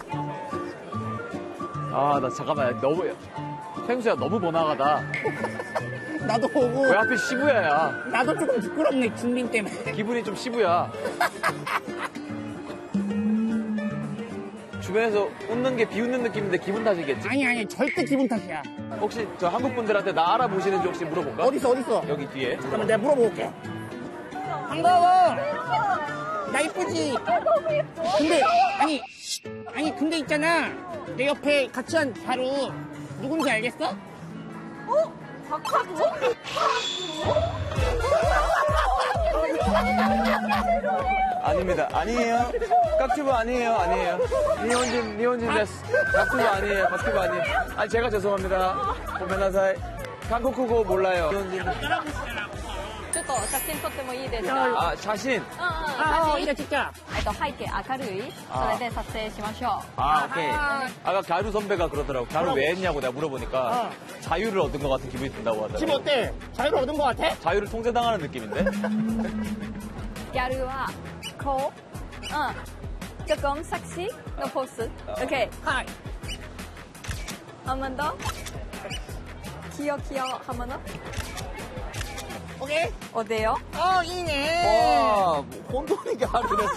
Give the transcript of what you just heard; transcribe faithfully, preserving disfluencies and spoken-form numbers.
아, 나 잠깐만. 너무, 생수야, 너무 번화가다. 나도 보고. 왜 하필 시부야야? 나도 조금 부끄럽네, 준빈 때문에. 기분이 좀 시부야. 주변에서 웃는 게 비웃는 느낌인데 기분 탓이겠지? 아니, 아니, 절대 기분 탓이야. 혹시 저 한국 분들한테 나 알아보시는지 혹시 물어볼까? 어딨어, 어딨어? 여기 뒤에. 잠깐만, 내가 물어볼게. 반가워. 나 이쁘지? 너무 예뻐. 근데, 아니, 아니, 근데 있잖아. 내 옆에 같이 한 바로 누군지 알겠어? 어? 박하부? 아닙니다. 아니에요. 깍튜브 아니에요. 아니에요. 니혼진, 니혼진 데스. 깍튜브 아니에요. 깍튜브 아니에요. 아니, 제가 죄송합니다. 고메나사이. 한국어고 몰라요. 니혼진. ちょっと写真撮ってもいいですか？ 아, 자신. うんうん。 아, 어, 이거 찍자. えっと背景明るい。それで撮影しましょう。 아, 오케이. 아하. 아까 갸루 선배가 그러더라고. 갸루 왜 했냐고 내가 물어보니까 어. 자유를 얻은 것 같은 기분이 든다고 지금 하더라고. 어때? 자유를 얻은 것 같아? 자유를 통제당하는 느낌인데? ギャルはこう。うん。조금 섹시のポーズ。오케이。 하이. 한 번 더. 귀여워 귀여워 한 번 더. 오케이? 어때요? 어, 이네. 와, 혼돈이 갸루네.